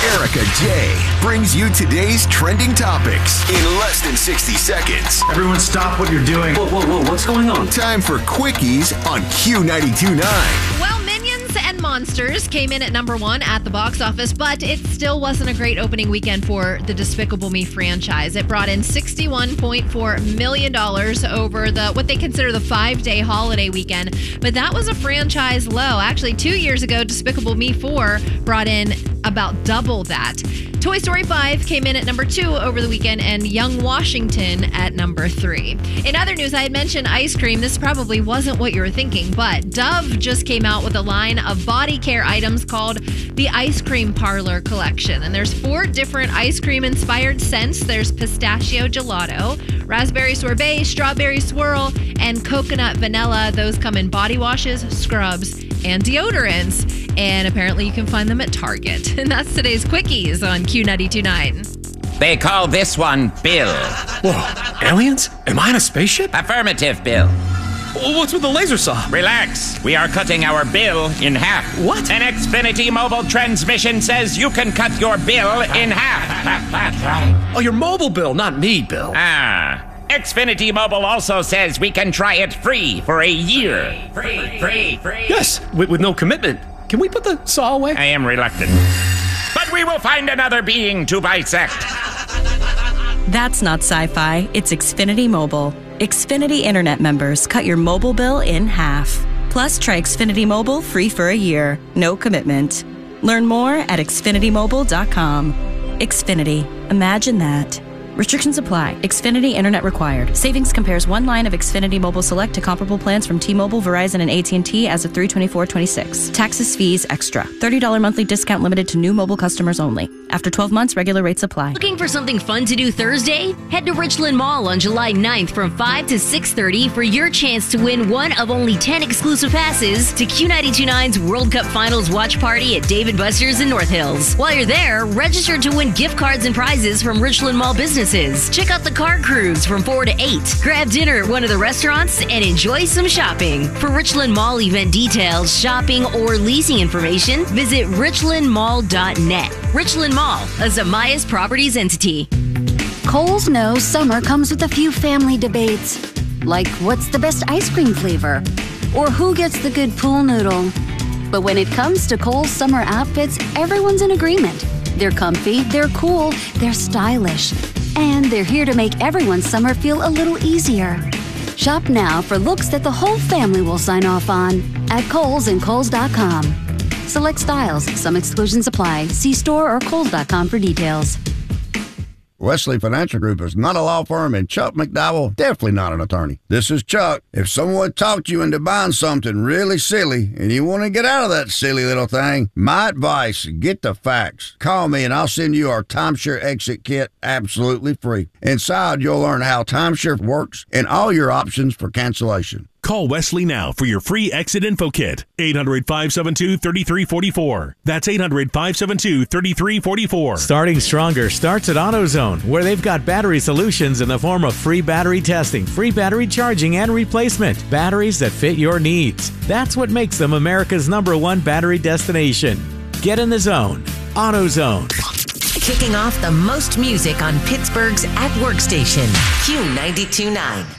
Erica J brings you today's trending topics in less than 60 seconds. Everyone stop what you're doing. Whoa, what's going on? Time for Quickies on Q92.9. Well, Minions and Monsters came in at number 1 at the box office, but it still wasn't a great opening weekend for the Despicable Me franchise. It brought in $61.4 million over what they consider the 5-day holiday weekend, but that was a franchise low. Actually, 2 years ago, Despicable Me 4 brought in about double that. Toy Story 5 came in at number 2 over the weekend, and Young Washington at number 3. In other news, I had mentioned ice cream. This probably wasn't what you were thinking, but Dove just came out with a line of body care items called the Ice Cream Parlor Collection. And there's 4 different ice cream inspired scents. There's pistachio gelato, raspberry sorbet, strawberry swirl, and coconut vanilla. Those come in body washes, scrubs, and deodorants. And apparently you can find them at Target. And that's today's Quickies on Q92.9. They call this one Bill. Whoa, aliens? Am I in a spaceship? Affirmative, Bill. What's with the laser saw? Relax. We are cutting our bill in half. What? An Xfinity mobile transmission says you can cut your bill in half. Oh, your mobile bill, not me, Bill. Xfinity Mobile also says we can try it free for a year. Free. Yes, with no commitment. Can we put the saw away? I am reluctant. But we will find another being to bisect. That's not sci-fi, it's Xfinity Mobile. Xfinity Internet members cut your mobile bill in half. Plus, try Xfinity Mobile free for a year. No commitment. Learn more at xfinitymobile.com. Xfinity. Imagine that. Restrictions apply. Xfinity Internet required. Savings compares one line of Xfinity Mobile Select to comparable plans from T-Mobile, Verizon, and AT&T as of 3/24/26. Taxes, fees, extra. $30 monthly discount limited to new mobile customers only. After 12 months, regular rates apply. Looking for something fun to do Thursday? Head to Richland Mall on July 9th from 5 to 6:30 for your chance to win one of only 10 exclusive passes to Q92.9's World Cup Finals watch party at Dave & Buster's in North Hills. While you're there, register to win gift cards and prizes from Richland Mall businesses. Check out the car cruise from 4 to 8. Grab dinner at one of the restaurants and enjoy some shopping. For Richland Mall event details, shopping, or leasing information, visit richlandmall.net. Richland Mall, a Zamias Properties entity. Kohl's knows summer comes with a few family debates, like what's the best ice cream flavor, or who gets the good pool noodle. But when it comes to Kohl's summer outfits, everyone's in agreement. They're comfy, they're cool, they're stylish, and they're here to make everyone's summer feel a little easier. Shop now for looks that the whole family will sign off on at Kohl's and Kohl's.com. Select styles, some exclusions apply. See store or Kohl's.com for details. Wesley Financial Group is not a law firm, and Chuck McDowell definitely not an attorney. This is Chuck. If someone talked you into buying something really silly and you want to get out of that silly little thing, my advice, get the facts. Call me and I'll send you our timeshare exit kit absolutely free. Inside, you'll learn how timeshare works and all your options for cancellation. Call Wesley now for your free exit info kit. 800-572-3344. That's 800-572-3344. Starting stronger starts at AutoZone, where they've got battery solutions in the form of free battery testing, free battery charging, and replacement. Batteries that fit your needs. That's what makes them America's #1 battery destination. Get in the zone. AutoZone. Kicking off the most music on Pittsburgh's At Work station, Q92.9.